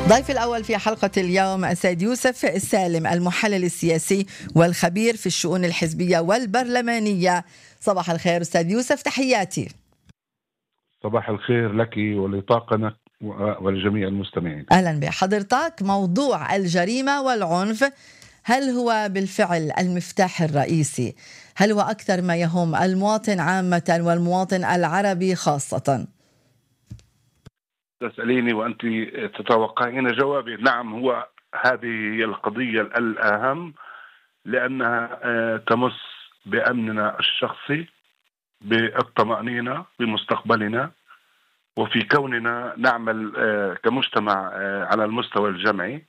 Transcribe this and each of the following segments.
ضيف الأول في حلقة اليوم السيد يوسف سالم، المحلل السياسي والخبير في الشؤون الحزبية والبرلمانية. صباح الخير أستاذ يوسف، تحياتي. صباح الخير لك ولطاقمك ولجميع المستمعين. أهلا بحضرتك. موضوع الجريمة والعنف، هل هو بالفعل المفتاح الرئيسي؟ هل هو أكثر ما يهم المواطن عامة والمواطن العربي خاصة؟ تسأليني وأنت تتوقعين جوابي. نعم، هو هذه هي القضية الأهم، لأنها تمس بأمننا الشخصي، بالطمأنينة بمستقبلنا، وفي كوننا نعمل كمجتمع على المستوى الجمعي.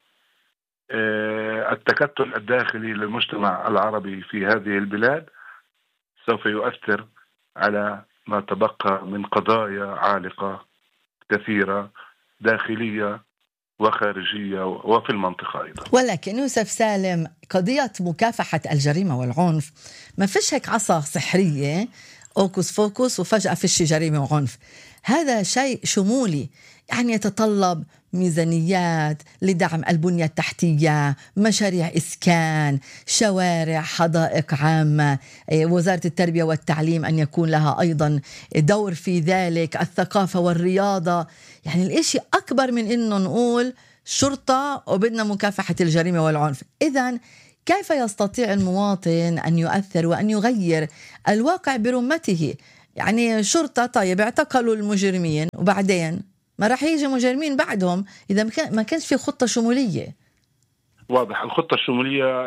التكتل الداخلي للمجتمع العربي في هذه البلاد سوف يؤثر على ما تبقى من قضايا عالقة كثيرة داخلية وخارجية وفي المنطقة أيضا. ولكن يوسف سالم، قضية مكافحة الجريمة والعنف ما فيش هيك عصا سحرية أوكس فوكس وفجأة فيش جريمة وعنف. هذا شيء شمولي، يعني يتطلب ميزانيات لدعم البنية التحتية، مشاريع إسكان، شوارع، حدائق عامة، وزارة التربية والتعليم أن يكون لها أيضا دور في ذلك، الثقافة والرياضة. يعني الإشي أكبر من إنه نقول شرطة وبدنا مكافحة الجريمة والعنف. إذن كيف يستطيع المواطن أن يؤثر وأن يغير الواقع برمته؟ يعني شرطة طيب اعتقلوا المجرمين وبعدين ما راح يجي مجرمين بعدهم إذا ما كانش في خطة شمولية. واضح. الخطة الشمولية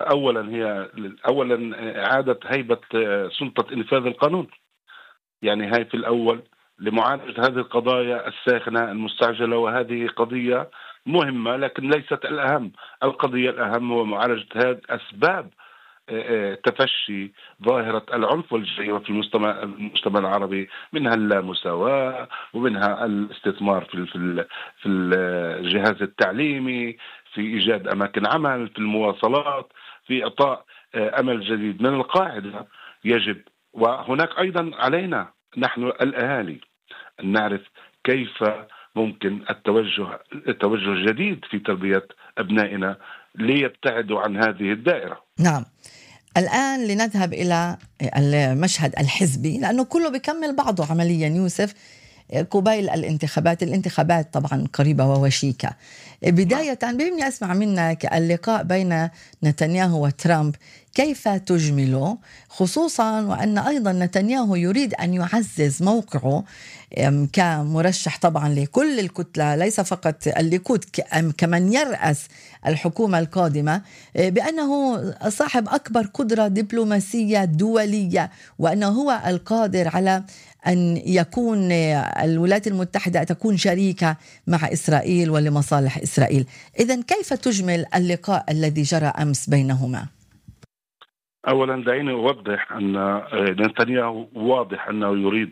أولا إعادة هيبة سلطة إنفاذ القانون. يعني هاي في الأول لمعالجة هذه القضايا الساخنة المستعجلة، وهذه قضية مهمة لكن ليست الأهم. القضية الأهم هو معالجة هذه أسباب تفشي ظاهرة العنف والجريمة في المجتمع العربي، منها اللامساواة ومنها الاستثمار في الجهاز التعليمي، في إيجاد أماكن عمل، في المواصلات، في إعطاء أمل جديد من القاعدة. يجب وهناك أيضا علينا نحن الأهالي أن نعرف كيف ممكن التوجه جديد في تربية أبنائنا ليبتعدوا عن هذه الدائرة. نعم. الآن لنذهب إلى المشهد الحزبي، لأنه كله بيكمل بعضه عمليا يوسف. قبيل الانتخابات طبعا قريبة ووشيكة. بداية بإمني أسمع منك اللقاء بين نتنياهو وترامب، كيف تجمله، خصوصا وأن أيضا نتنياهو يريد أن يعزز موقعه كمرشح طبعا لكل الكتلة، ليس فقط الليكود، كمن يرأس الحكومة القادمة، بأنه صاحب أكبر قدرة دبلوماسية دولية، وأنه هو القادر على أن يكون الولايات المتحدة تكون شريكة مع إسرائيل ولمصالح إسرائيل. إذن كيف تجمل اللقاء الذي جرى أمس بينهما؟ أولا دعيني أوضح أن نتنياهو واضح أنه يريد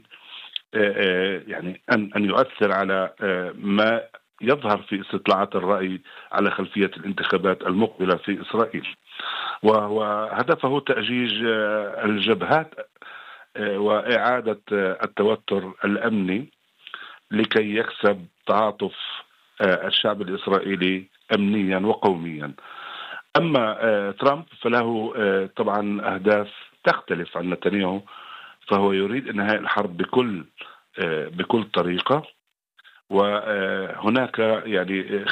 يعني أن يؤثر على ما يظهر في استطلاعات الرأي على خلفية الانتخابات المقبلة في إسرائيل، وهو هدفه تأجيج الجبهات وإعادة التوتر الأمني لكي يكسب تعاطف الشعب الإسرائيلي أمنيا وقوميا. أما ترامب فله طبعا أهداف تختلف عن نتنياهو، فهو يريد انهاء الحرب بكل طريقة. وهناك يعني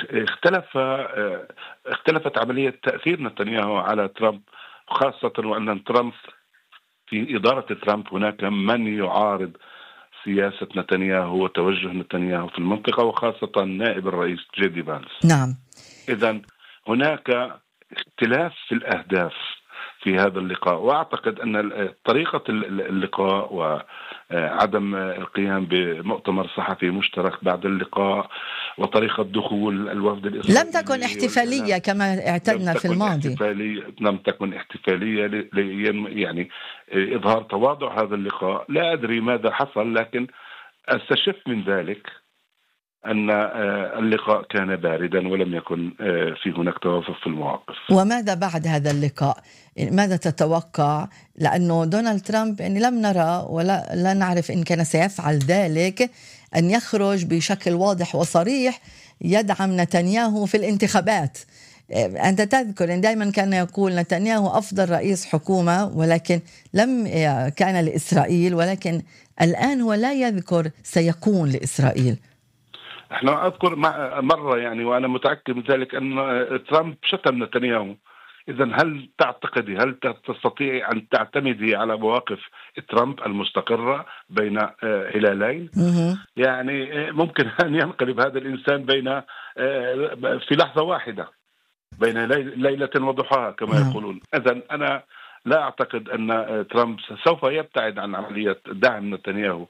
اختلفت عملية تأثير نتنياهو على ترامب، خاصة وأن ترامب في إدارة ترامب هناك من يعارض سياسة نتنياهو وتوجه نتنياهو في المنطقة، وخاصة نائب الرئيس جي دي فانس. نعم. إذن هناك اختلاف في الأهداف في هذا اللقاء، وأعتقد أن طريقة اللقاء وعدم القيام بمؤتمر صحفي مشترك بعد اللقاء وطريقة دخول الوفد الإسرائيلي لم تكن احتفالية كما اعتدنا في الماضي. لم تكن احتفالية يعني إظهار تواضع هذا اللقاء. لا أدري ماذا حصل، لكن أستشف من ذلك أن اللقاء كان باردا ولم يكن في هناك توافق في المواقف. وماذا بعد هذا اللقاء؟ ماذا تتوقع؟ لأنه دونالد ترامب يعني لم نرى ولا لا نعرف إن كان سيفعل ذلك أن يخرج بشكل واضح وصريح يدعم نتنياهو في الانتخابات. أنت تذكر أن دائما كان يقول نتنياهو أفضل رئيس حكومة، ولكن لم كان لإسرائيل، ولكن الآن هو لا يذكر سيكون لإسرائيل. احنا أذكر مرة يعني، وأنا متأكد من ذلك، أن ترامب شتم نتنياهو. إذا هل تعتقدي، هل تستطيعي أن تعتمدي على مواقف ترامب المستقرة بين هلالين؟ يعني ممكن أن ينقلب هذا الإنسان بين في لحظة واحدة، بين ليلة وضحاها كما يقولون. إذن أنا لا أعتقد أن ترامب سوف يبتعد عن عملية دعم نتنياهو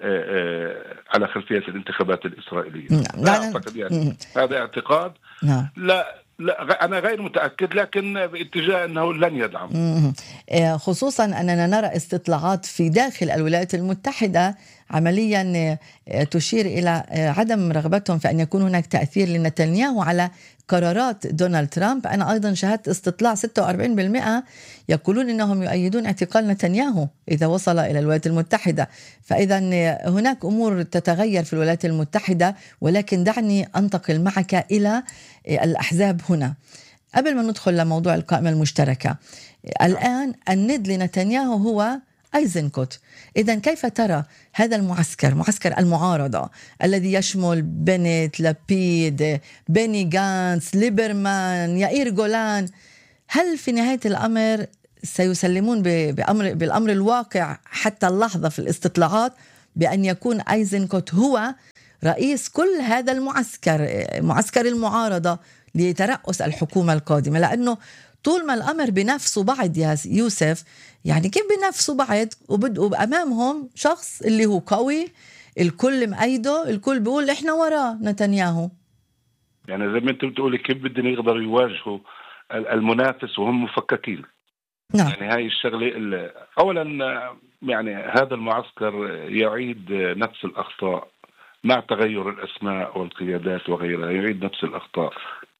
على خلفية الانتخابات الإسرائيلية. لا أعتقد يعني. هذا اعتقاد. لا أنا غير متأكد، لكن باتجاه أنه لن يدعم. خصوصا أننا نرى استطلاعات في داخل الولايات المتحدة عمليا تشير إلى عدم رغبتهم في أن يكون هناك تأثير لنتنياهو على قرارات دونالد ترامب. أنا أيضا شاهدت استطلاع 46% يقولون أنهم يؤيدون اعتقال نتنياهو إذا وصل إلى الولايات المتحدة. فإذا هناك أمور تتغير في الولايات المتحدة، ولكن دعني أنتقل معك إلى الأحزاب هنا قبل ما ندخل لموضوع القائمة المشتركة. الآن الند لنتنياهو هو أيزنكوت. إذن كيف ترى هذا المعسكر، معسكر المعارضة الذي يشمل بنت، لابيد، بيني غانتس، ليبرمان، يائير جولان، هل في نهاية الأمر سيسلمون بالأمر الواقع حتى اللحظة في الاستطلاعات بأن يكون أيزنكوت هو رئيس كل هذا المعسكر، معسكر المعارضة لترأس الحكومة القادمة؟ لأنه طول ما الأمر بنفسه بعض يا يوسف، يعني كيف بنفسه بعض وبدأوا أمامهم شخص اللي هو قوي، الكل مأيده، الكل بيقول إحنا وراء نتنياهو. يعني زي ما أنت بتقولي، كيف بدهم يقدروا يواجهوا المنافس وهم مفككين؟ نعم. يعني هاي الشغلة. أولا يعني هذا المعسكر يعيد نفس الأخطاء مع تغير الأسماء والقيادات وغيرها، يعيد نفس الأخطاء.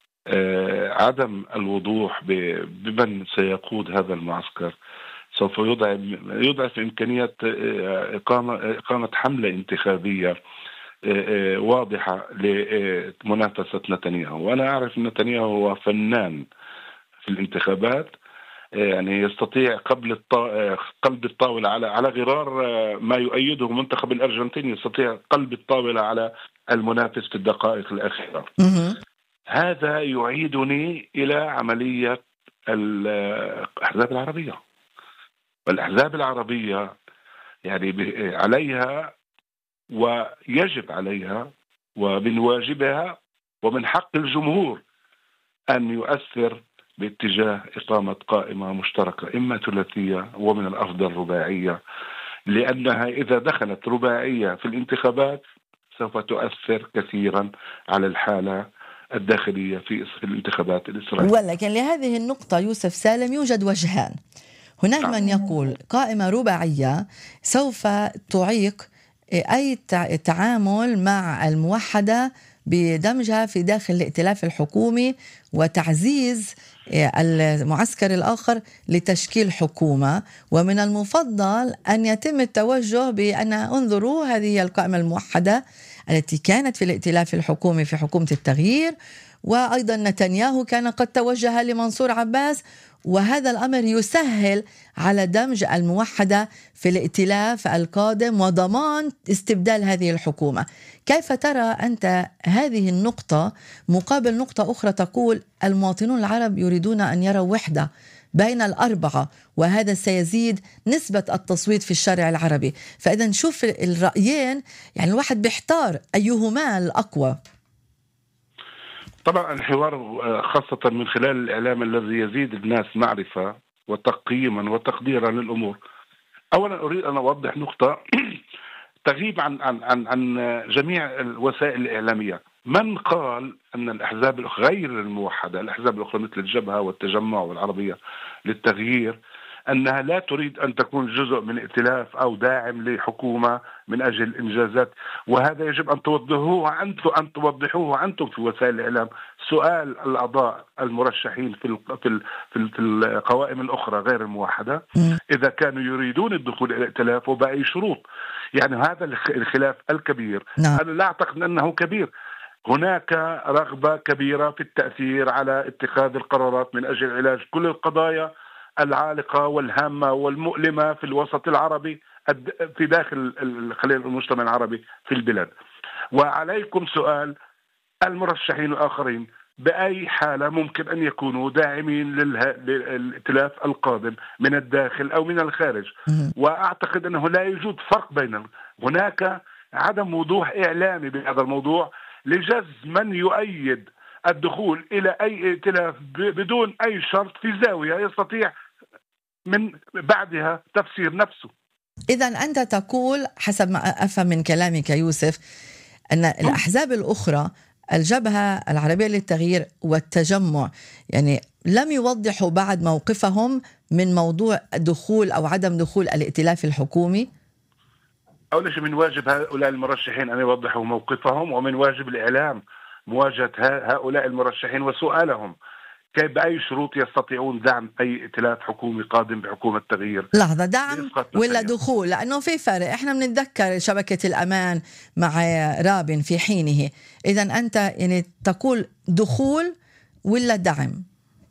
عدم الوضوح بمن سيقود هذا المعسكر سوف يضعف إمكانية إقامة حملة انتخابية واضحة لمنافسة نتنياهو. وأنا أعرف أن نتنياهو هو فنان في الانتخابات، يعني يستطيع قلب الطاولة على غرار ما يؤيده منتخب الأرجنتين، يستطيع قلب الطاولة على المنافس في الدقائق الأخيرة. هذا يعيدني إلى عملية الأحزاب العربية. والأحزاب العربية يعني عليها ويجب عليها ومن واجبها ومن حق الجمهور أن يؤثر باتجاه إقامة قائمة مشتركة، إما ثلاثية ومن الأفضل رباعية، لأنها إذا دخلت رباعية في الانتخابات سوف تؤثر كثيرا على الحالة الداخلية في الانتخابات الإسرائيلية. ولكن لهذه النقطة يوسف سالم يوجد وجهان. هناك من يقول قائمة رباعية سوف تعيق أي تعامل مع الموحدة بدمجها في داخل الائتلاف الحكومي وتعزيز المعسكر الآخر لتشكيل حكومة، ومن المفضل أن يتم التوجه بأن انظروا هذه القائمة الموحدة التي كانت في الائتلاف الحكومي في حكومة التغيير، وأيضا نتنياهو كان قد توجه لمنصور عباس، وهذا الأمر يسهل على دمج الموحدة في الائتلاف القادم وضمان استبدال هذه الحكومة. كيف ترى أنت هذه النقطة مقابل نقطة أخرى تقول المواطنون العرب يريدون أن يروا وحدة بين الأربعة، وهذا سيزيد نسبة التصويت في الشارع العربي؟ فإذا نشوف الرأيين، يعني الواحد بيحتار أيهما الأقوى. طبعا الحوار خاصة من خلال الإعلام الذي يزيد الناس معرفة وتقييما وتقديرا للأمور. أولا أريد أن أوضح نقطة تغيب عن جميع الوسائل الإعلامية. من قال أن الأحزاب غير الموحدة، الأحزاب الأخرى مثل الجبهة والتجمع والعربية للتغيير، أنها لا تريد أن تكون جزء من ائتلاف أو داعم لحكومة من أجل الإنجازات؟ وهذا يجب أن توضحوه أنتم في وسائل الإعلام. سؤال الأعضاء المرشحين في القوائم الأخرى غير الموحدة إذا كانوا يريدون الدخول إلى الائتلاف وبأي شروط. يعني هذا الخلاف الكبير. نعم. أنا لا أعتقد أنه كبير. هناك رغبة كبيرة في التأثير على اتخاذ القرارات من أجل علاج كل القضايا العالقة والهامة والمؤلمة في الوسط العربي في داخل المجتمع العربي في البلاد. وعليكم سؤال المرشحين الآخرين: بأي حالة ممكن أن يكونوا داعمين للائتلاف القادم من الداخل أو من الخارج؟ وأعتقد أنه لا يوجد فرق بينهم. هناك عدم وضوح إعلامي بهذا الموضوع لجذب من يؤيد الدخول إلى أي ائتلاف بدون أي شرط في زاوية يستطيع من بعدها تفسير نفسه. إذن أنت تقول حسب ما أفهم من كلامك يوسف أن الأحزاب الأخرى، الجبهة العربية للتغيير والتجمع، يعني لم يوضحوا بعد موقفهم من موضوع دخول أو عدم دخول الائتلاف الحكومي. أول شيء من واجب هؤلاء المرشحين أن يوضحوا موقفهم، ومن واجب الإعلام مواجهة هؤلاء المرشحين وسؤالهم كيف بأي شروط يستطيعون دعم أي ائتلاف حكومي قادم بحكومة تغيير. لحظة، دعم ولا دخول؟ لأنه في فرق. إحنا بنتذكر شبكة الأمان مع رابن في حينه. إذن أنت يعني تقول دخول ولا دعم؟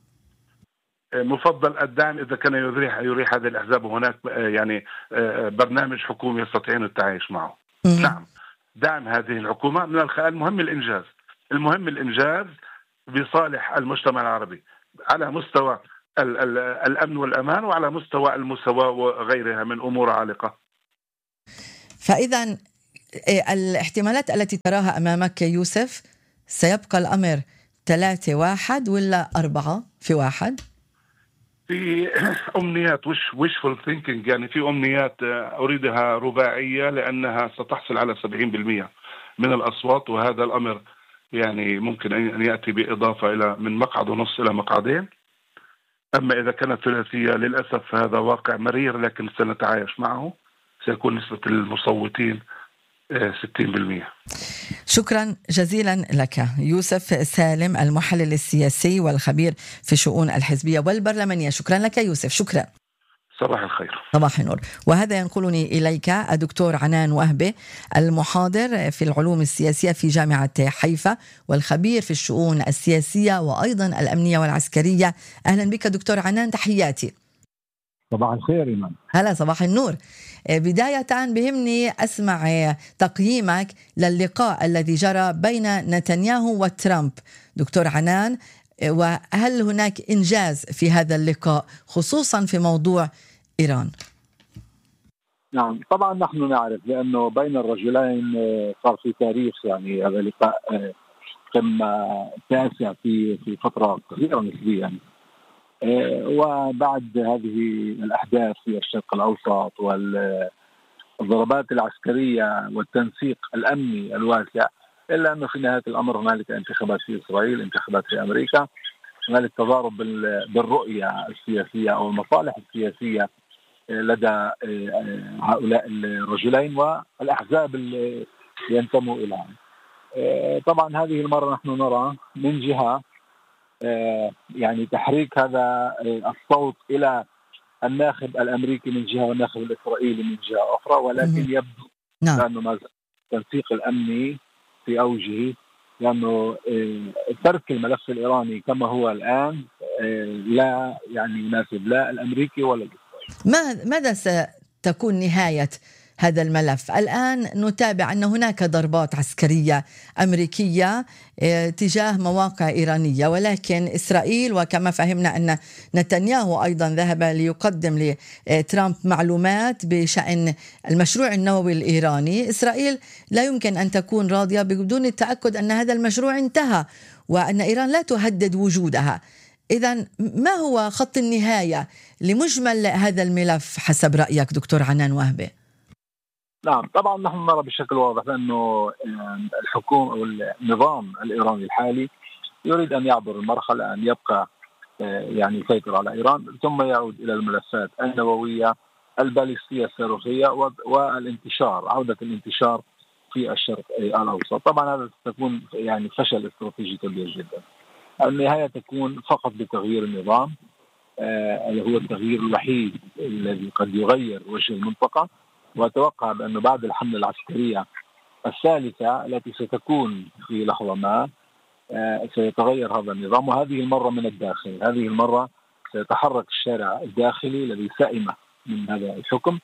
مفضل الدعم إذا كان يريح هذه الأحزاب وهناك يعني برنامج حكومي يستطيعون التعايش معه. نعم، دعم هذه الحكومة من المهم الإنجاز بصالح المجتمع العربي على مستوى الأمن والأمان وعلى مستوى المساواة وغيرها من أمور عالقة. فإذا الاحتمالات التي تراها أمامك يوسف، سيبقى الأمر 3-1 ولا 4-1؟ في أمنيات wishful thinking، يعني في أمنيات أريدها رباعية لأنها ستحصل على 70% من الأصوات، وهذا الأمر يعني ممكن أن يأتي بإضافة إلى من مقعد ونص إلى مقعدين. أما إذا كانت ثلاثية للأسف هذا واقع مرير، لكن سنتعايش معه. سيكون نسبة المصوتين 60%. شكرا جزيلا لك يوسف سالم، المحلل السياسي والخبير في الشؤون الحزبية والبرلمانية. شكرا لك يوسف. شكرا. صباح الخير. صباح النور. وهذا ينقلني إليك الدكتور عنان وهبة، المحاضر في العلوم السياسية في جامعة حيفا والخبير في الشؤون السياسية وأيضا الأمنية والعسكرية. أهلا بك دكتور عنان، تحياتي. صباح الخير إيمان. هلا، صباح النور. بداية بهمني أسمع تقييمك للقاء الذي جرى بين نتنياهو وترامب دكتور عنان، وهل هناك إنجاز في هذا اللقاء خصوصا في موضوع إيران؟ نعم، طبعا نحن نعرف بأنه بين الرجلين صار في تاريخ، يعني هذا لقاء قمة تاسع في فترة قصيرة نسبيا. وبعد هذه الأحداث في الشرق الأوسط والضربات العسكرية والتنسيق الأمني الواسع، إلا أنه في نهاية الأمر هنالك انتخابات في إسرائيل، انتخابات في أمريكا، هنالك تضارب بالرؤية السياسية أو المصالح السياسية لدى هؤلاء الرجلين والأحزاب اللي ينتموا إليها. طبعا هذه المرة نحن نرى من جهة يعني تحريك هذا الصوت إلى الناخب الأمريكي من جهة والناخب الإسرائيلي من جهة أخرى، ولكن يبدو أنه ما زال التنسيق الأمني في أوجه، لأنه ترك الملف الإيراني كما هو الآن لا يعني يناسب لا الأمريكي ولا الإسرائيلي. ماذا ستكون نهاية هذا الملف؟ الآن نتابع أن هناك ضربات عسكرية أمريكية تجاه مواقع إيرانية، ولكن إسرائيل، وكما فهمنا أن نتنياهو أيضا ذهب ليقدم لترامب معلومات بشأن المشروع النووي الإيراني، إسرائيل لا يمكن أن تكون راضية بدون التأكد أن هذا المشروع انتهى وأن إيران لا تهدد وجودها. إذن ما هو خط النهاية لمجمل هذا الملف حسب رأيك دكتور عنان وهبة؟ نعم، طبعا نحن نرى بشكل واضح أنه الحكومة أو النظام الإيراني الحالي يريد أن يعبر المرحلة أن يبقى يعني يسيطر على إيران، ثم يعود إلى الملفات النووية الباليستية الصاروخية والانتشار، عودة الانتشار في الشرق الأوسط. طبعا هذا ستكون يعني فشل استراتيجي كبير جدا. النهاية تكون فقط بتغيير النظام اللي هو التغيير الوحيد الذي قد يغير وجه المنطقة، وأتوقع بأنه بعد الحملة العسكرية الثالثة التي ستكون في لحظة ما سيتغير هذا النظام، وهذه المرة من الداخل. هذه المرة سيتحرك الشارع الداخلي الذي سئم من هذا الحكم،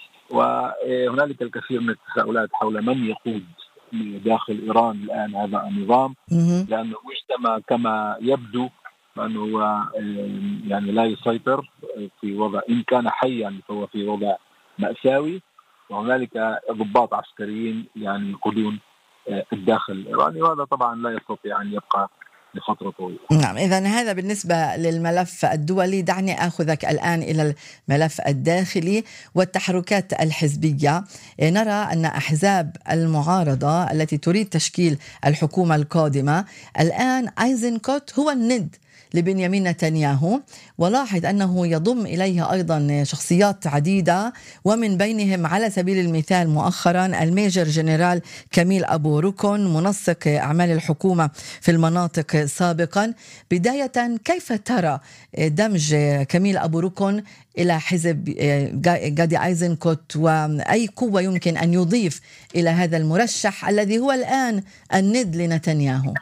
وهنالك الكثير من التساؤلات حول من يقود داخل إيران الآن هذا النظام، لأنه مجتمع كما يبدو أنه يعني لا يسيطر، في وضع إن كان حيا فهو في وضع مأساوي، وهنالك ضباط عسكريين يعني يقودون الداخل الإيراني، وهذا طبعا لا يستطيع أن يبقى لفترة طويلة. نعم، إذن هذا بالنسبة للملف الدولي. دعني أخذك الآن إلى الملف الداخلي والتحركات الحزبية. نرى أن أحزاب المعارضة التي تريد تشكيل الحكومة القادمة الآن أيزنكوت هو الند لبنيامين نتنياهو، ولاحظ أنه يضم إليه أيضا شخصيات عديدة، ومن بينهم على سبيل المثال مؤخرا الميجر جنرال كميل أبو ركن منسق أعمال الحكومة في المناطق سابقا. بداية، كيف ترى دمج كميل أبو ركن إلى حزب غادي أيزنكوت، وأي قوة يمكن أن يضيف إلى هذا المرشح الذي هو الآن الند لنتنياهو؟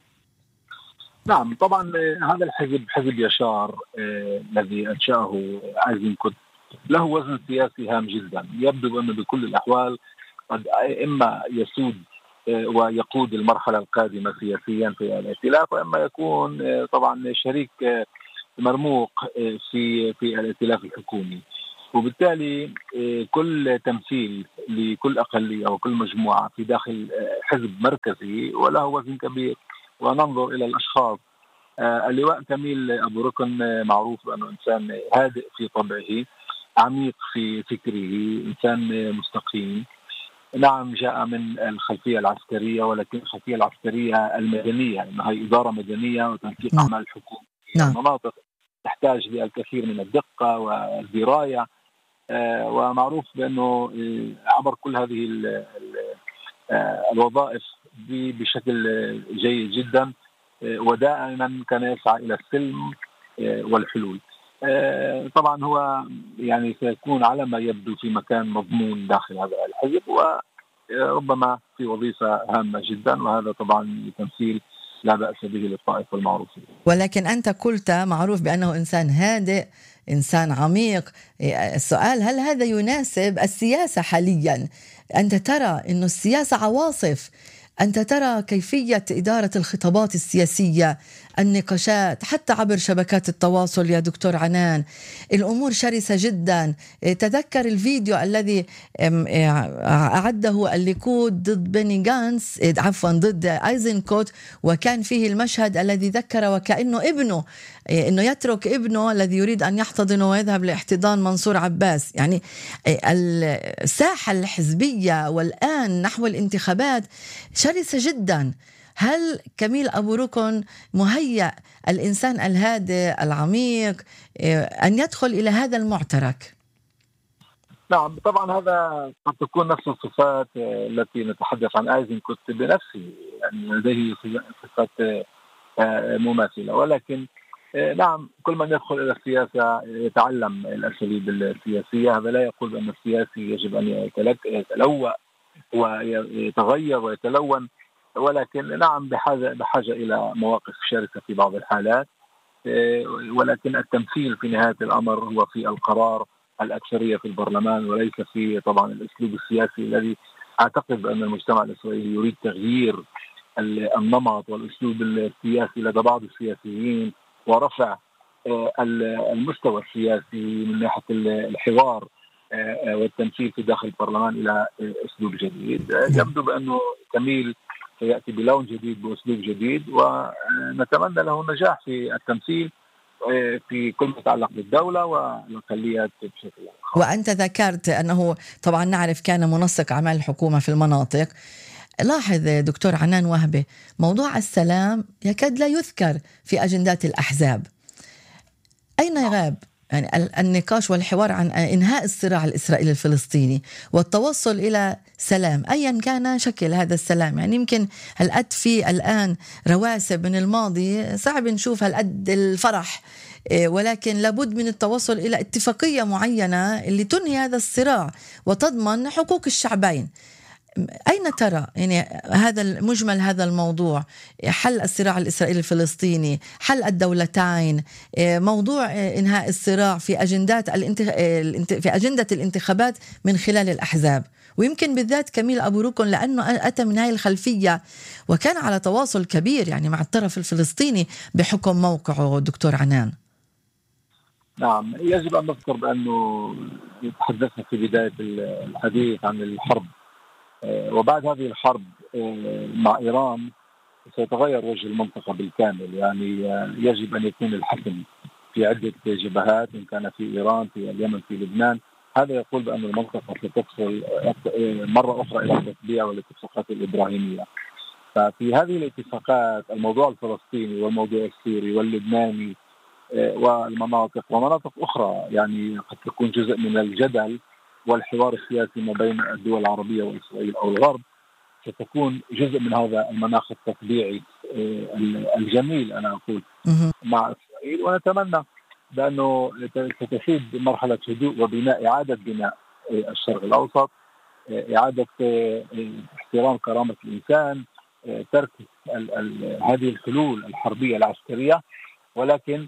نعم، طبعا هذا الحزب حزب يشار الذي أنشأه أيزنكوت له وزن سياسي هام جدا. يبدو أنه بكل الأحوال قد إما يسود ويقود المرحلة القادمة سياسيا في الائتلاف، وإما يكون طبعا شريك مرموق في الائتلاف الحكومي. وبالتالي كل تمثيل لكل أقلية وكل مجموعة في داخل حزب مركزي وله وزن كبير. وننظر إلى الأشخاص. اللواء كميل أبو ركن معروف بأنه إنسان هادئ في طبعه، عميق في فكره، إنسان مستقيم. نعم، جاء من الخلفية العسكرية، ولكن الخلفية العسكرية المدنية، إنها هي إدارة مدنية وتنسيق أعمال الحكومة في المناطق تحتاج للكثير من الدقة والدراية. ومعروف بأنه عبر كل هذه الوظائف بشكل جيد جدا، ودائما كان يسعى إلى السلم والحلول. طبعا هو يعني سيكون على ما يبدو في مكان مضمون داخل هذا الحزب، وربما في وظيفة هامة جدا، وهذا طبعا لتمثيل لا بأس به للطائفة المعروفة. ولكن أنت قلت معروف بأنه إنسان هادئ، إنسان عميق. السؤال، هل هذا يناسب السياسة حاليا؟ أنت ترى أنه السياسة عواصف، أنت ترى كيفية إدارة الخطابات السياسية، النقاشات حتى عبر شبكات التواصل يا دكتور عنان، الأمور شرسة جدا. تذكر الفيديو الذي أعده الليكود ضد بني غانس، ضد أيزنكوت، وكان فيه المشهد الذي ذكر وكأنه ابنه، إنه يترك ابنه الذي يريد أن يحتضنه ويذهب لاحتضان منصور عباس. يعني الساحة الحزبية والآن نحو الانتخابات شرسة جدا. هل كميل أبو ركن مهيأ، الإنسان الهادئ العميق، أن يدخل إلى هذا المعترك؟ نعم، طبعا هذا قد تكون نفس الصفات التي نتحدث عن أيزنكوت بنفسه، يعني لديه صفات مماثلة. ولكن نعم، كل من يدخل إلى السياسة يتعلم الأساليب السياسية. هذا لا يقول بأن السياسي يجب أن يتلوى ويتغير ويتلون، ولكن نعم بحاجة إلى مواقف شرسة في بعض الحالات. ولكن التمثيل في نهاية الأمر هو في القرار الأكثرية في البرلمان، وليس في طبعا الأسلوب السياسي الذي أعتقد أن المجتمع الإسرائيلي يريد تغيير النمط والأسلوب السياسي لدى بعض السياسيين، ورفع المستوى السياسي من ناحية الحوار والتمثيل في داخل البرلمان إلى أسلوب جديد. يبدو بأنه كميل سيأتي بلون جديد بأسلوب جديد، ونتمنى له النجاح في التمثيل في كل ما يتعلق بالدولة والأقليات بشكل عام. وأنت ذكرت أنه طبعا نعرف كان منسق أعمال الحكومة في المناطق. لاحظ دكتور عنان وهبة، موضوع السلام يكاد لا يذكر في أجندات الأحزاب. أين يغاب يعني النقاش والحوار عن إنهاء الصراع الإسرائيلي الفلسطيني والتوصل إلى سلام أيا كان شكل هذا السلام؟ يعني يمكن هالقد في الآن رواسب من الماضي، صعب نشوف هالقد الفرح ولكن لابد من التوصل إلى اتفاقية معينة اللي تنهي هذا الصراع وتضمن حقوق الشعبين. أين ترى يعني هذا المجمل هذا الموضوع، حل الصراع الإسرائيلي الفلسطيني، حل الدولتين، موضوع إنهاء الصراع في في أجندة الانتخابات من خلال الأحزاب، ويمكن بالذات كميل أبو ركن لأنه أتى من هاي الخلفية وكان على تواصل كبير يعني مع الطرف الفلسطيني بحكم موقعه. دكتور عنان. نعم، يجب أن نذكر بأنه تحدثنا في بداية الحديث عن الحرب، وبعد هذه الحرب مع إيران سيتغير وجه المنطقة بالكامل. يعني يجب أن يكون الحسم في عدة جبهات، إن كان في إيران، في اليمن، في لبنان. هذا يقول بأن المنطقة ستفصل مرة أخرى إلى التطبيع والاتفاقات الإبراهيمية. ففي هذه الاتفاقات الموضوع الفلسطيني والموضوع السوري واللبناني والمناطق ومناطق أخرى يعني قد تكون جزء من الجدل والحوار السياسي ما بين الدول العربية وإسرائيل أو الغرب، ستكون جزء من هذا المناخ التطبيعي الجميل أنا أقول مع إسرائيل. ونتمنى بأنه ستفيد مرحلة هدوء وبناء، إعادة بناء الشرق الأوسط، إعادة احترام كرامة الإنسان، ترك هذه الحلول الحربية العسكرية. ولكن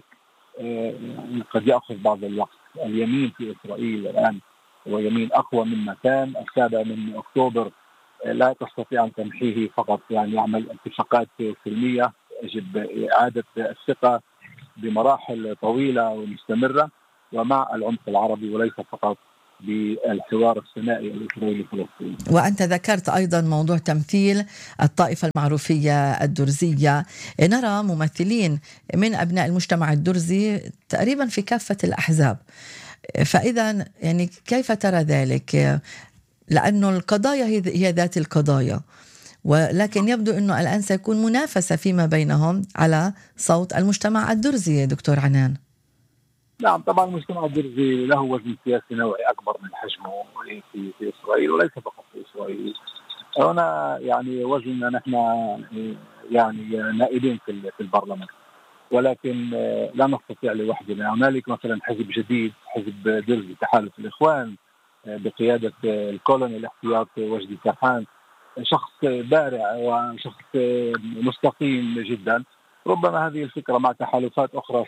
قد يأخذ بعض الوقت. اليمين في إسرائيل الآن هو يمين أقوى مما كان. 7 أكتوبر لا تستطيع أن تمحيه فقط، يعني يعمل اتفاقات سلمية. يجب إعادة الثقة بمراحل طويلة ومستمرة ومع العمق العربي وليس فقط بالحوار الثنائي الإسرائيلي الفلسطيني. وأنت ذكرت أيضا موضوع تمثيل الطائفة المعروفية الدرزية. نرى ممثلين من أبناء المجتمع الدرزي تقريبا في كافة الأحزاب، فإذا يعني كيف ترى ذلك؟ لأنه القضايا هي ذات القضايا، ولكن يبدو أنه الآن سيكون منافسة فيما بينهم على صوت المجتمع الدرزي. دكتور عنان. نعم، طبعا المجتمع الدرزي له وزن سياسي نوعي أكبر من حجمه في إسرائيل وليس فقط في إسرائيل. هنا يعني وزننا نحن يعني نائبين في البرلمان، ولكن لا نستطيع لوحدنا. هنالك مثلا حزب جديد، حزب درزي تحالف الإخوان بقيادة الكولونيل الاحتياط وجدي سرحان، شخص بارع وشخص مستقيم جدا. ربما هذه الفكرة مع تحالفات أخرى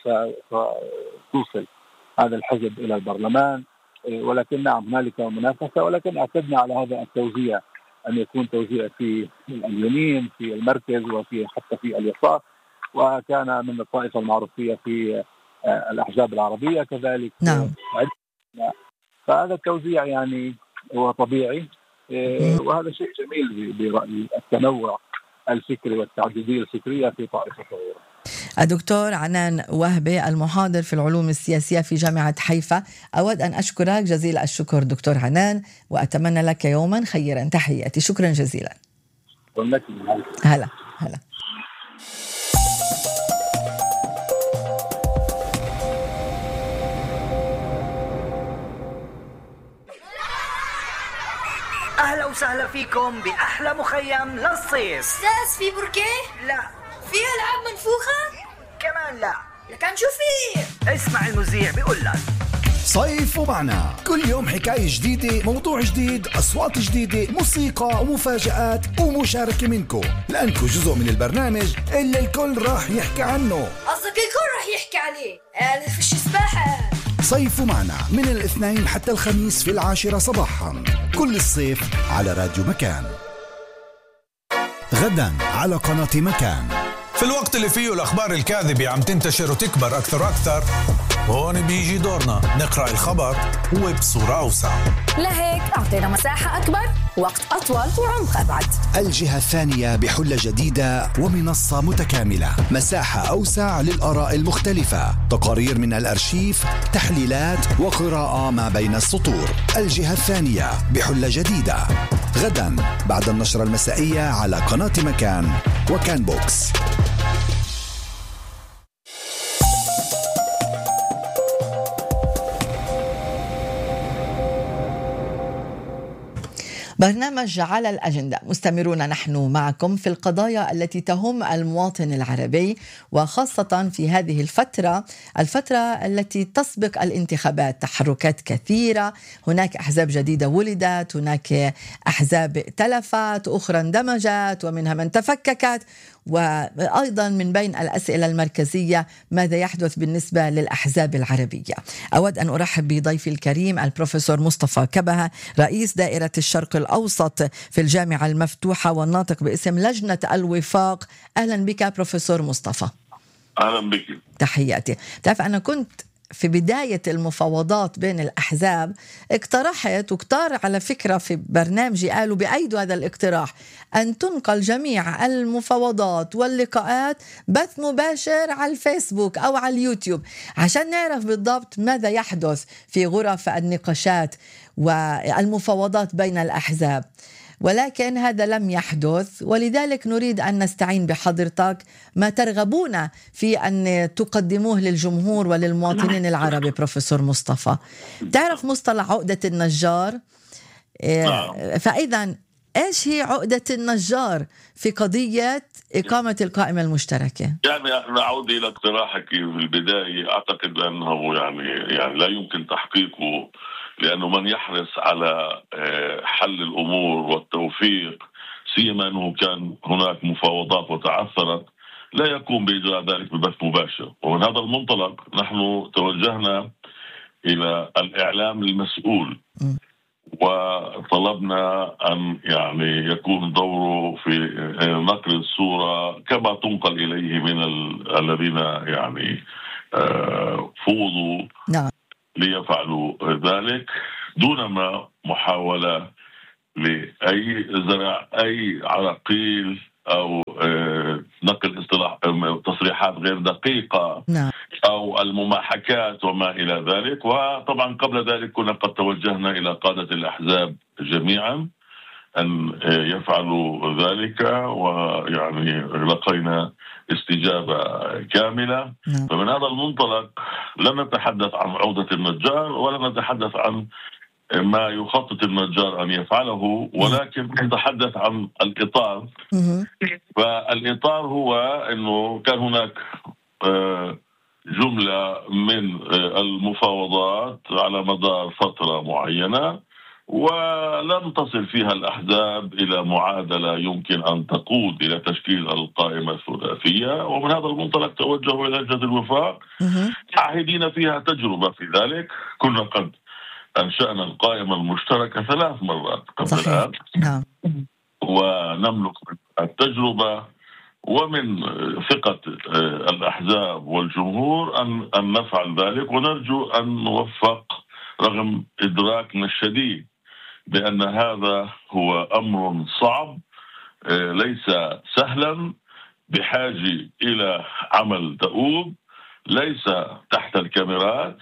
ستوصل هذا الحزب إلى البرلمان. ولكن نعم هنالك منافسة، ولكن اعتدنا على هذا التوزيع أن يكون توزيع في اليمين، في المركز، وفي حتى في اليسار، وكان من الطائفة المعروفية في الأحزاب العربية كذلك. نعم. فهذا التوزيع يعني هو طبيعي، وهذا شيء جميل برأيي، التنوع الفكري والتعددية الفكرية في طائفة صغيرة. الدكتور عنان وهبي المحاضر في العلوم السياسية في جامعة حيفا، أود أن أشكرك جزيل الشكر دكتور عنان، وأتمنى لك يوما خيرا. تحياتي، شكرا جزيلا. هلا هلا. أهلا وسهلا فيكم بأحلى مخيم للصيف. أستاذ في بركة؟ لا. في ألعاب منفوخة؟ كمان لا. لكن شو في؟ اسمع المذيع بيقول لك صيف ومعنا، كل يوم حكاية جديدة، موضوع جديد، أصوات جديدة، موسيقى ومفاجآت ومشاركة منكم، لأنكم جزء من البرنامج اللي الكل راح يحكي عنه. قصدك الكل راح يحكي عليه؟ فيش سباحة. صيف معنا من الاثنين حتى الخميس في 10 صباحا كل الصيف على راديو مكان. غدا على قناة مكان. في الوقت اللي فيه الأخبار الكاذبة عم تنتشر وتكبر أكثر وأكثر، هون بيجي دورنا نقرأ الخبر وبصورة أوسع. لهيك أعطينا مساحة أكبر، وقت أطول وعمق أبعد. الجهة الثانية بحلة جديدة ومنصة متكاملة، مساحة أوسع للآراء المختلفة، تقارير من الأرشيف، تحليلات وقراءة ما بين السطور. الجهة الثانية بحلة جديدة غدا بعد النشرة المسائية على قناة مكان وكان بوكس. برنامج على الأجندة، مستمرون نحن معكم في القضايا التي تهم المواطن العربي، وخاصة في هذه الفترة التي تسبق الانتخابات. تحركات كثيرة، هناك أحزاب جديدة ولدت، هناك أحزاب تلفت، أخرى اندمجت، ومنها من تفككت. وأيضا من بين الأسئلة المركزية ماذا يحدث بالنسبة للأحزاب العربية. أود أن أرحب بضيفي الكريم البروفيسور مصطفى كبهة، رئيس دائرة الشرق الأوسط في الجامعة المفتوحة والناطق باسم لجنة الوفاق. أهلا بك بروفيسور مصطفى. أهلا بك. تحياتي. تعرف أنا كنت في بداية المفاوضات بين الأحزاب اقترحت، وكتار على فكرة في برنامجي قالوا بأيدوا هذا الاقتراح، أن تنقل جميع المفاوضات واللقاءات بث مباشر على الفيسبوك أو على اليوتيوب، عشان نعرف بالضبط ماذا يحدث في غرف النقاشات والمفاوضات بين الأحزاب. ولكن هذا لم يحدث، ولذلك نريد أن نستعين بحضرتك ما ترغبون في أن تقدموه للجمهور وللمواطنين العربي. بروفيسور مصطفى، تعرف مصطلح عقدة النجار؟ فإذا إيش هي عقدة النجار في قضية إقامة القائمة المشتركة؟ يعني نعود إلى اقتراحك في البداية. أعتقد أنه يعني لا يمكن تحقيقه، لأنه من يحرص على حل الأمور والتوفيق، سيما أنه كان هناك مفاوضات وتعثرت، لا يقوم بإجراء ذلك ببث مباشر. ومن هذا المنطلق نحن توجهنا إلى الإعلام المسؤول وطلبنا أن يعني يكون دوره في نقل الصورة كما تنقل إليه من الذين يعني فوضوا ليفعلوا ذلك، دون ما محاولة لأي زرع أي عراقيل أو نقل تصريحات غير دقيقة أو المماحكات وما إلى ذلك. وطبعا قبل ذلك كنا قد توجهنا إلى قادة الأحزاب جميعا أن يفعلوا ذلك، ويعني لقينا استجابة كاملة. فمن هذا المنطلق لا نتحدث عن عقدة النجار ولا نتحدث عن ما يخطط النجار أن يفعله، ولكن نتحدث عن الإطار. فالإطار هو أنه كان هناك جملة من المفاوضات على مدار فترة معينة، ولم تصل فيها الأحزاب إلى معادلة يمكن أن تقود إلى تشكيل القائمة الثلاثية. ومن هذا المنطلق توجهوا إلى لجنة الوفاق عاهدين فيها تجربة في ذلك. كنا قد أنشأنا القائمة المشتركة 3 مرات قبل الآن، ونملك التجربة ومن ثقة الأحزاب والجمهور أن نفعل ذلك، ونرجو أن نوفق رغم إدراكنا الشديد بأن هذا هو أمر صعب ليس سهلا، بحاجة إلى عمل دؤوب، ليس تحت الكاميرات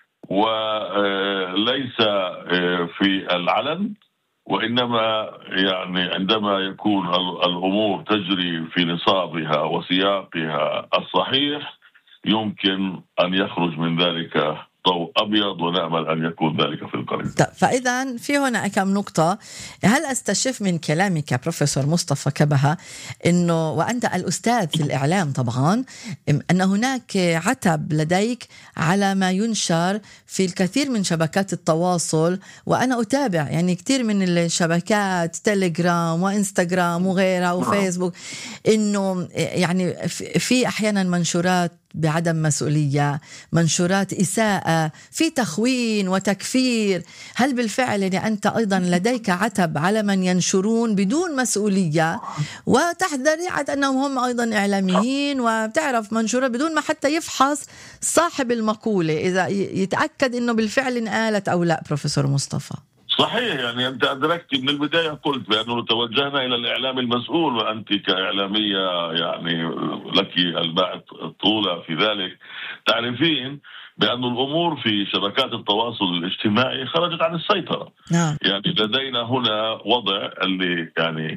وليس في العلن، وإنما يعني عندما يكون الأمور تجري في نصابها وسياقها الصحيح يمكن أن يخرج من ذلك ضوء أبيض، ونأمل أن يكون ذلك في القريب. فإذا في هنا كم نقطة. هل أستشف من كلامك بروفيسور مصطفى كبهة أنه وأنت الأستاذ في الإعلام طبعا أن هناك عتب لديك على ما ينشر في الكثير من شبكات التواصل؟ وأنا أتابع يعني كثير من الشبكات، تيليجرام وإنستغرام وغيرها وفيسبوك، أنه يعني في أحيانا منشورات بعدم مسؤولية، منشورات إساءة، في تخوين وتكفير. هل بالفعل يعني أنت أيضا لديك عتب على من ينشرون بدون مسؤولية وتحت ذريعة أنهم هم أيضا إعلاميين، وبتعرف منشورات بدون ما حتى يفحص صاحب المقولة إذا يتأكد أنه بالفعل انقالت أو لا؟ بروفيسور مصطفى، صحيح. يعني أنت أدركت من البداية، قلت بأنه توجهنا إلى الإعلام المسؤول، وأنت كإعلامية يعني لك الباع الطولة في ذلك، تعرفين بأن الأمور في شبكات التواصل الاجتماعي خرجت عن السيطرة. يعني لدينا هنا وضع اللي يعني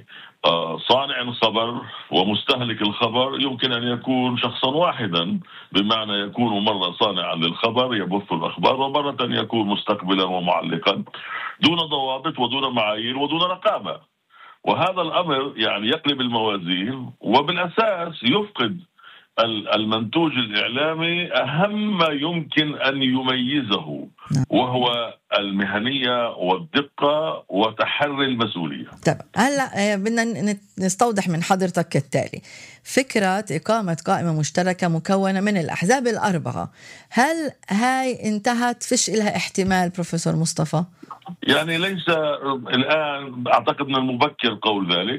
صانع الخبر ومستهلك الخبر يمكن أن يكون شخصا واحدا، بمعنى يكون مرة صانعا للخبر يبث الأخبار، ومرة يكون مستقبلا ومعلقا دون ضوابط ودون معايير ودون رقابة. وهذا الأمر يعني يقلب الموازين، وبالأساس يفقد المنتوج الإعلامي أهم ما يمكن أن يميزه، وهو المهنية والدقة وتحري المسؤولية. طب هلا بدنا نستوضح من حضرتك كالتالي: فكرة إقامة قائمة مشتركة مكونة من الأحزاب الأربعة، هل هاي انتهت؟ فيش إلها احتمال بروفيسور مصطفى؟ يعني ليس الآن، أعتقد من المبكر قول ذلك،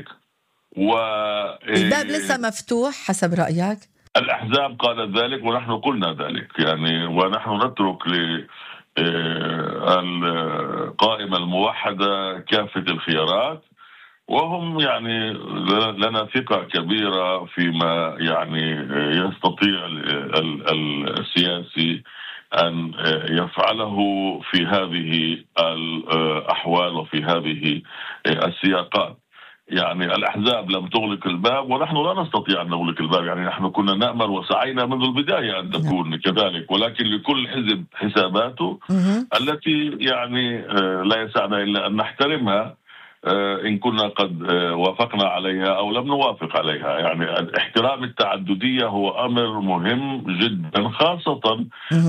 الباب لسه مفتوح حسب رأيك؟ الأحزاب قالت ذلك ونحن قلنا ذلك، يعني ونحن نترك للقائمة الموحدة كافة الخيارات، وهم يعني لنا ثقة كبيرة فيما يعني يستطيع السياسي أن يفعله في هذه الأحوال وفي هذه السياقات. يعني الأحزاب لم تغلق الباب ونحن لا نستطيع أن نغلق الباب، يعني نحن كنا نأمل وسعينا منذ البداية أن تكون كذلك، ولكن لكل حزب حساباته التي يعني لا يسعنا إلا أن نحترمها إن كنا قد وافقنا عليها أو لم نوافق عليها. يعني احترام التعددية هو أمر مهم جدا، خاصة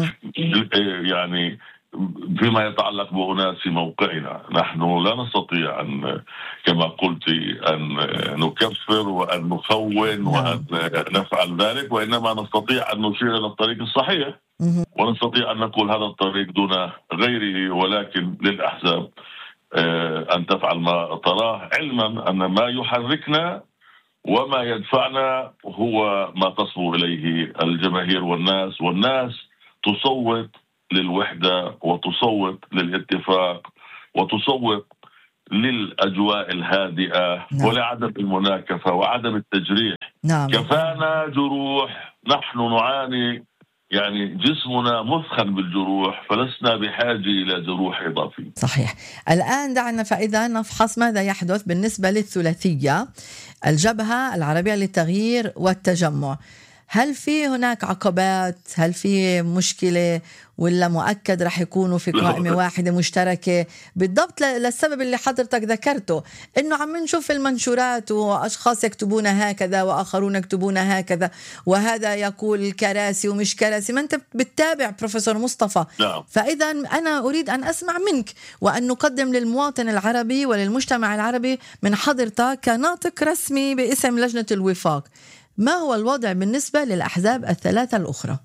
يعني فيما يتعلق بأناس في موقعنا. نحن لا نستطيع أن كما قلت أن نكفر وأن نخون وأن نفعل ذلك، وإنما نستطيع أن نشير إلى الطريق الصحيح، ونستطيع أن نقول هذا الطريق دون غيره، ولكن للأحزاب أن تفعل ما تراه، علما أن ما يحركنا وما يدفعنا هو ما تصبو إليه الجماهير والناس تصوت للوحدة وتصوت للاتفاق وتصوت للأجواء الهادئة ولعدم المناكفة وعدم التجريح. كفانا جروح، نحن نعاني، يعني جسمنا مثخن بالجروح، فلسنا بحاجة إلى جروح إضافية. صحيح. الآن دعنا فإذا نفحص ماذا يحدث بالنسبة للثلاثية: الجبهة العربية للتغيير والتجمع. هل في هناك عقبات؟ هل في مشكلة ولا مؤكد رح يكونوا في قائمة واحدة مشتركة؟ بالضبط للسبب اللي حضرتك ذكرته، إنه عم نشوف المنشورات وأشخاص يكتبون هكذا وآخرون يكتبون هكذا، وهذا يقول كراسي ومش كراسي. ما أنت بتتابع بروفيسور مصطفى. فإذا أنا أريد أن أسمع منك وأن نقدم للمواطن العربي وللمجتمع العربي من حضرتك كناطق رسمي باسم لجنة الوفاق، ما هو الوضع بالنسبة للأحزاب الثلاثة الأخرى؟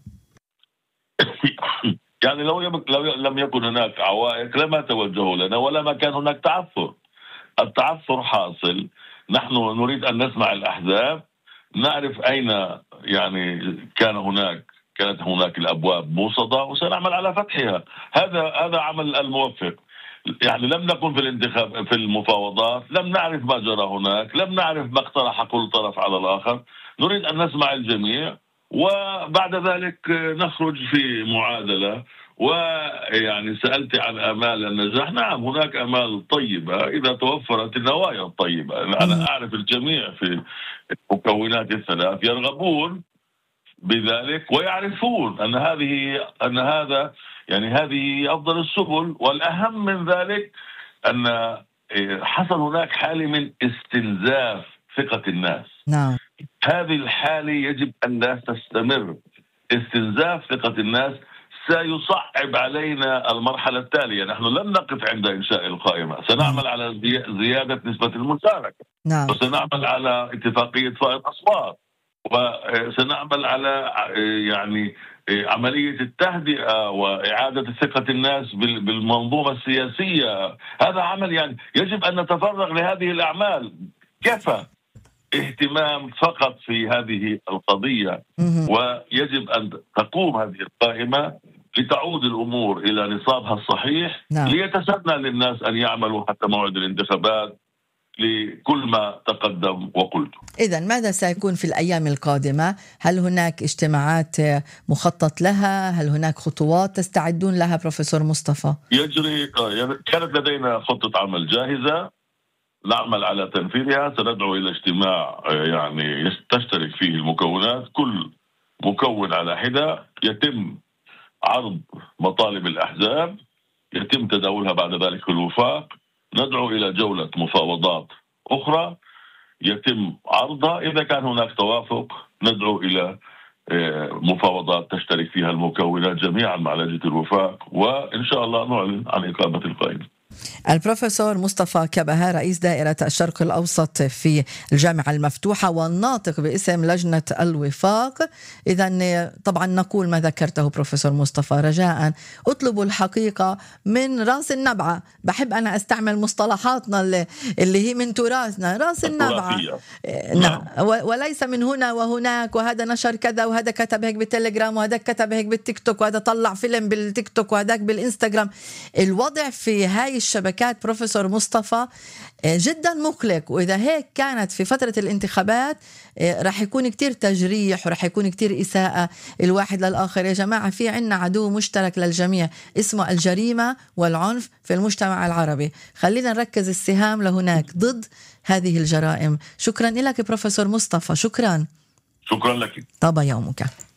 يعني لو لم يكن هناك عوائق لما توجهوا لنا ولا ما كان هناك تعثر. التعثر حاصل. نحن نريد أن نسمع الأحزاب، نعرف أين يعني كانت هناك الأبواب موصدة، وسنعمل على فتحها. هذا عمل الموفق. يعني لم نكن في الانتخاب في المفاوضات، لم نعرف ما جرى هناك، لم نعرف ما اقترح كل طرف على الآخر. نريد أن نسمع الجميع وبعد ذلك نخرج في معادلة. ويعني سألت عن آمال النجاح، نعم هناك آمال طيبة إذا توفرت النوايا الطيبة. أنا أعرف الجميع في المكونات الثلاث يرغبون بذلك ويعرفون أن هذا يعني هذه أفضل السبل. والأهم من ذلك أن حصل هناك حالة من استنزاف ثقة الناس. نعم. هذه الحالة يجب أن لا تستمر. استنزاف ثقة الناس سيصعب علينا المرحلة التالية. نحن لن نقف عند إنشاء القائمة، سنعمل على زيادة نسبة المشاركة. نعم. وسنعمل على اتفاقية فائض أصوات، وسنعمل على يعني عملية التهدئة وإعادة ثقة الناس بالمنظومة السياسية. هذا عمل يعني يجب أن نتفرغ لهذه الأعمال. كفى اهتمام فقط في هذه القضية، ويجب أن تقوم هذه القائمة لتعود الأمور إلى نصابها الصحيح. نعم. ليتسنى للناس أن يعملوا حتى موعد الانتخابات لكل ما تقدم وقلت. إذن ماذا سيكون في الأيام القادمة؟ هل هناك اجتماعات مخطط لها؟ هل هناك خطوات تستعدون لها بروفيسور مصطفى؟ كانت لدينا خطة عمل جاهزة، نعمل على تنفيذها. سندعو إلى اجتماع يعني تشترك فيه المكونات، كل مكون على حدة، يتم عرض مطالب الأحزاب، يتم تداولها بعد ذلك الوفاق. ندعو إلى جولة مفاوضات أخرى يتم عرضها. إذا كان هناك توافق ندعو إلى مفاوضات تشترك فيها المكونات جميعا مع لجنة الوفاق، وإن شاء الله نعلن عن إقامة القائمة. البروفيسور مصطفى كبهة، رئيس دائرة الشرق الأوسط في الجامعة المفتوحة والناطق باسم لجنة الوفاق. إذن طبعا نقول ما ذكرته بروفيسور مصطفى، رجاء اطلبوا الحقيقة من رأس النبعة. بحب أنا أستعمل مصطلحاتنا اللي هي من تراثنا، رأس النبعة. نعم. وليس من هنا وهناك، وهذا نشر كذا وهذا كتب هيك بالتليجرام وهذا كتب هيك بالتيك توك وهذا طلع فيلم بالتيك توك وهذاك بالإنستغرام. الوضع في هاي الشبكات بروفيسور مصطفى جدا مقلق، وإذا هيك كانت في فترة الانتخابات رح يكون كتير تجريح ورح يكون كتير إساءة الواحد للآخر. يا جماعة في عنا عدو مشترك للجميع اسمه الجريمة والعنف في المجتمع العربي، خلينا نركز السهام لهناك ضد هذه الجرائم. شكرا لك بروفيسور مصطفى. شكرا لك. طاب يومك.